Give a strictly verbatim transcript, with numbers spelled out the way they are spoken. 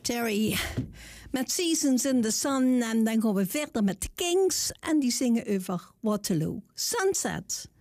Terry met Seasons in the Sun. En dan gaan we verder met de Kings. En die zingen over Waterloo. Sunset.